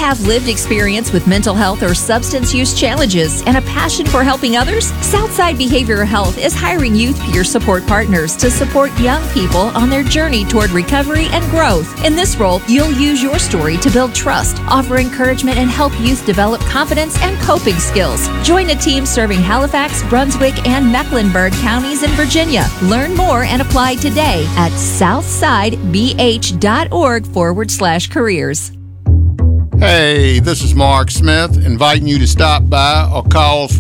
have lived experience with mental health or substance use challenges and a passion for helping others? Southside Behavioral Health is hiring youth peer support partners to support young people on their journey toward recovery and growth. In this role, you'll use your story to build trust, offer encouragement, and help youth develop confidence and coping skills. Join a team serving Halifax, Brunswick, and Mecklenburg counties in Virginia. Learn more and apply today at southsidebh.org/careers. Hey, this is Mark Smith, inviting you to stop by or call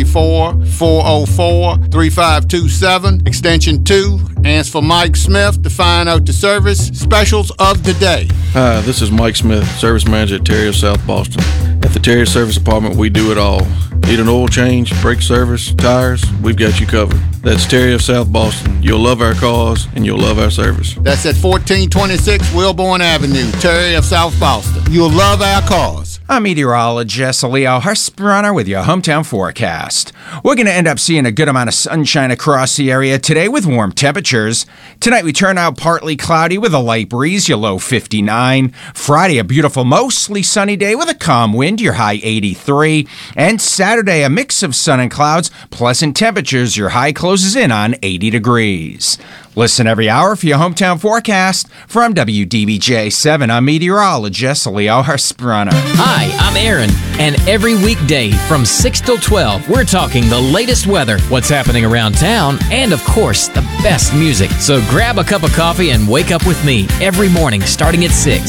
434-404-3527, extension 2. Answer for Mike Smith to find out the service specials of the day. Hi, this is Mike Smith, Service Manager at Terry of South Boston. At the Terry Service Department, we do it all. Need an oil change, brake service, tires? We've got you covered. That's Terry of South Boston. You'll love our cars and you'll love our service. That's at 1426 Wilborn Avenue, Terry of South Boston. You'll love our cars. I'm meteorologist Leo Husbrunner with your hometown forecast. We're going to end up seeing a good amount of sunshine across the area today with warm temperatures. Tonight we turn out partly cloudy with a light breeze, your low 59. Friday, a beautiful, mostly sunny day with a calm wind, your high 83. And Saturday, a mix of sun and clouds, pleasant temperatures, your high closes in on 80 degrees. Listen every hour for your hometown forecast. From WDBJ7, I'm meteorologist Leo Husbrunner. Hi, I'm Aaron, and every weekday from 6 till 12, we're talking the latest weather, what's happening around town, and of course, the best music. So grab a cup of coffee and wake up with me every morning starting at 6.